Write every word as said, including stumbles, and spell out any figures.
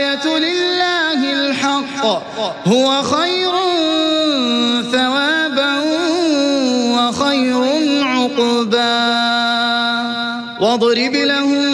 لله الحق هو خير ثوابا وخير عقبا واضرب لهم